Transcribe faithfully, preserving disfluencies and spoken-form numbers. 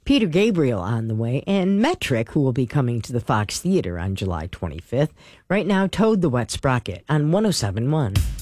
Peter Gabriel on the way, and Metric, who will be coming to the Fox Theater on July twenty-fifth. Right now, Toad the Wet Sprocket on one oh seven point one.